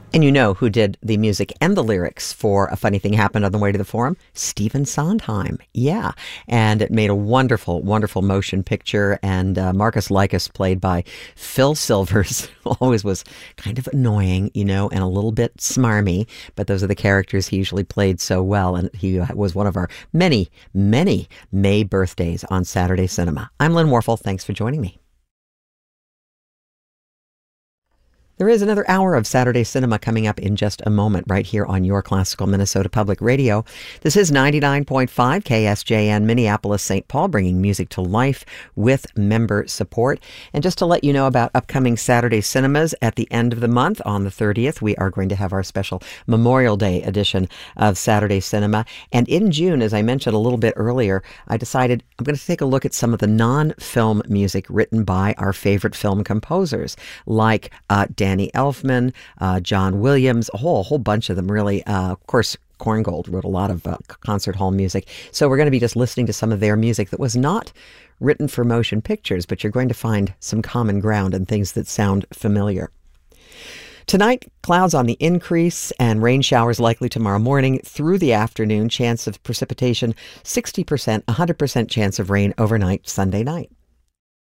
And you know who did the music and the lyrics for A Funny Thing Happened on the Way to the Forum? Stephen Sondheim. Yeah. And it made a wonderful, wonderful motion picture. And Marcus Lycus, played by Phil Silvers, always was kind of annoying, and a little bit smarmy. But those are the characters he usually played so well. And he was one of our many, many May birthdays on Saturday Cinema. I'm Lynn Warfel. Thanks for joining me. There is another hour of Saturday Cinema coming up in just a moment right here on your Classical Minnesota Public Radio. This is 99.5 KSJN Minneapolis, St. Paul, bringing music to life with member support. And just to let you know about upcoming Saturday cinemas at the end of the month, on the 30th, we are going to have our special Memorial Day edition of Saturday Cinema. And in June, as I mentioned a little bit earlier, I decided I'm going to take a look at some of the non-film music written by our favorite film composers, like Danny Elfman, John Williams, a whole bunch of them, really. Of course, Korngold wrote a lot of concert hall music. So we're going to be just listening to some of their music that was not written for motion pictures, but you're going to find some common ground and things that sound familiar. Tonight, clouds on the increase and rain showers likely tomorrow morning through the afternoon. Chance of precipitation 60%, 100% chance of rain overnight Sunday night.